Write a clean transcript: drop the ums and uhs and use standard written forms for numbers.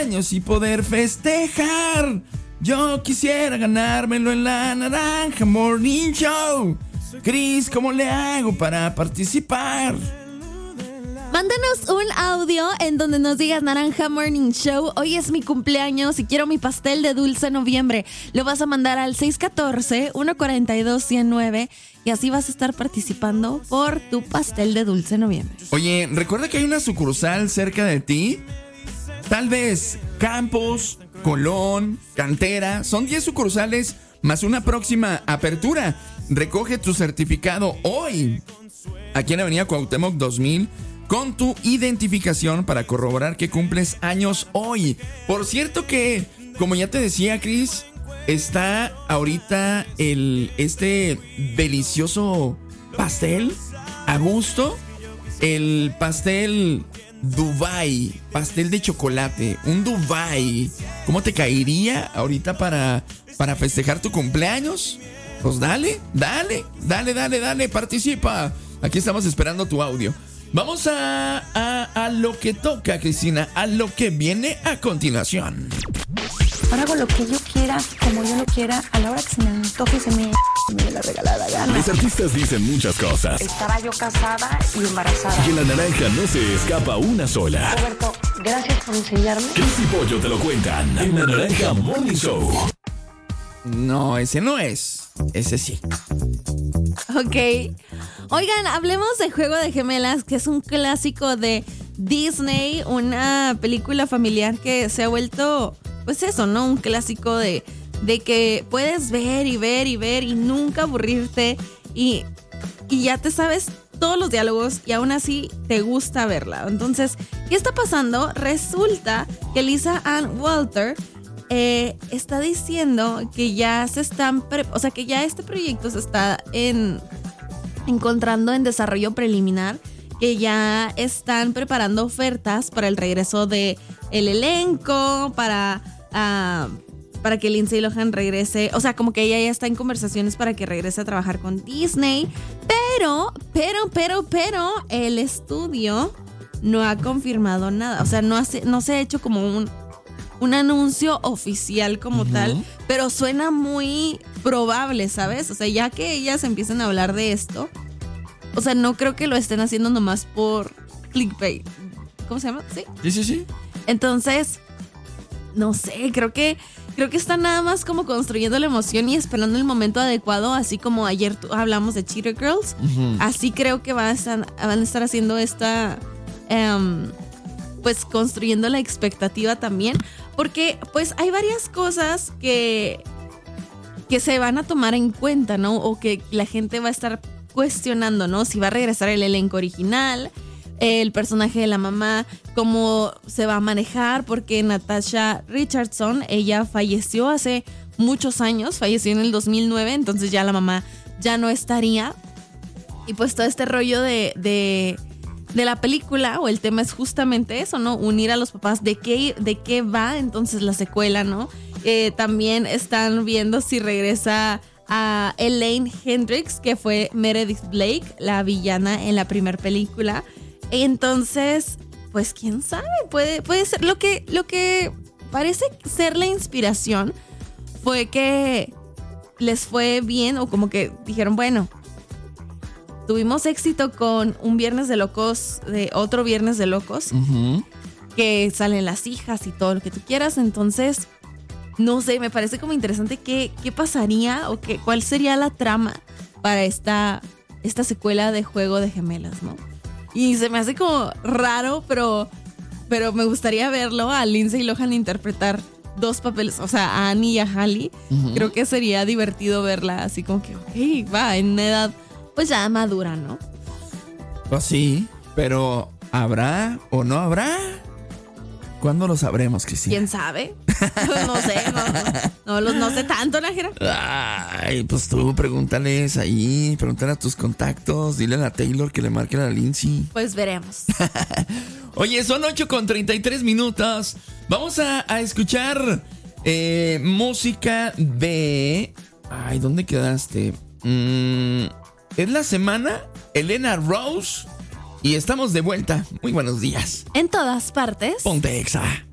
años y poder festejar. Yo quisiera ganármelo en la Naranja Morning Show. Cris, ¿cómo le hago para participar? Mándanos un audio en donde nos digas Naranja Morning Show. Hoy es mi cumpleaños y quiero mi pastel de dulce noviembre. Lo vas a mandar al 614-142-109 y así vas a estar participando por tu pastel de dulce noviembre. Oye, recuerda que hay una sucursal cerca de ti. Tal vez Campos, Colón, Cantera. Son 10 sucursales más una próxima apertura. Recoge tu certificado hoy aquí en Avenida Cuauhtémoc 2000 con tu identificación para corroborar que cumples años hoy. Por cierto que, como ya te decía, Cris, está ahorita este delicioso pastel a gusto. El pastel Dubai, pastel de chocolate, un Dubai. ¿Cómo te caería ahorita para festejar tu cumpleaños? Pues dale, participa. Aquí estamos esperando tu audio. Vamos a lo que toca, Cristina, a lo que viene a continuación. Ahora hago lo que yo quiera, como yo lo quiera, a la hora que se me antoje y se me dé la regalada gana. Los artistas dicen muchas cosas. Estaba yo casada y embarazada. Y en la naranja no se escapa una sola. Roberto, gracias por enseñarme. Cris y Pollo te lo cuentan en la Naranja Morning Show. No, ese no es. Ese sí. Ok. Oigan, hablemos de Juego de Gemelas, que es un clásico de Disney, una película familiar que se ha vuelto, pues eso, ¿no? Un clásico de que puedes ver y ver y ver y nunca aburrirte y ya te sabes todos los diálogos y aún así te gusta verla. Entonces, ¿qué está pasando? Resulta que Lisa Ann Walter está diciendo que ya se están, que ya este proyecto se está encontrando en desarrollo preliminar, que ya están preparando ofertas para el regreso de el elenco, para que Lindsay Lohan regrese, o sea, como que ella ya está en conversaciones para que regrese a trabajar con Disney, pero el estudio no ha confirmado nada, o sea, no se ha hecho como un anuncio oficial como tal, pero suena muy probable, ¿sabes? O sea, ya que ellas empiezan a hablar de esto, o sea, no creo que lo estén haciendo nomás por clickbait. ¿Cómo se llama? ¿Sí? Sí. Entonces, no sé, creo que están nada más como construyendo la emoción y esperando el momento adecuado, así como ayer hablamos de Cheetah Girls. Así creo que van a estar haciendo esta... pues construyendo la expectativa también, porque pues hay varias cosas que se van a tomar en cuenta, ¿no? O que la gente va a estar cuestionando, ¿no? Si va a regresar el elenco original, el personaje de la mamá, cómo se va a manejar, porque Natasha Richardson, ella falleció hace muchos años, falleció en el 2009, entonces ya la mamá ya no estaría. Y pues todo este rollo de la película o el tema es justamente eso, ¿no? Unir a los papás. ¿De qué va entonces la secuela, no? También están viendo si regresa a Elaine Hendrix, que fue Meredith Blake, la villana en la primera película. Entonces, pues quién sabe, puede ser. Lo que parece ser la inspiración fue que les fue bien, o como que dijeron, bueno, tuvimos éxito con un Viernes de Locos, de otro Viernes de Locos, que salen las hijas y todo lo que tú quieras. Entonces, no sé, me parece como interesante qué pasaría o cuál sería la trama para esta secuela de Juego de Gemelas, ¿no? Y se me hace como raro, pero me gustaría verlo a Lindsay Lohan interpretar dos papeles, o sea, a Annie y a Hallie. Creo que sería divertido verla así como que, ok, va, en una edad pues ya madura, ¿no? Pues sí, pero ¿habrá o no habrá? ¿Cuándo lo sabremos, Cristina? ¿Quién sabe? No sé, no sé tanto, Nájera. Ay, pues tú pregúntale a tus contactos, dile a la Taylor que le marque a la Lindsay. Pues veremos. Oye, son 8:33. Vamos a escuchar música de... Ay, ¿dónde quedaste? Es la semana Elena Rose y estamos de vuelta. Muy buenos días. En todas partes. Ponte Exa.